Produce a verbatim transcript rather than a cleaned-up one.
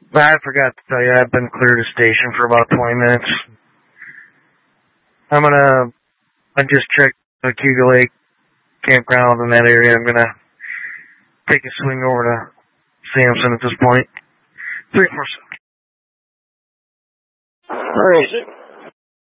I forgot to tell you, I've been cleared of station for about twenty minutes. I'm gonna, I just checked the Cuba Lake campground in that area. I'm gonna take a swing over to Samson at this point. three four seven. Where is it?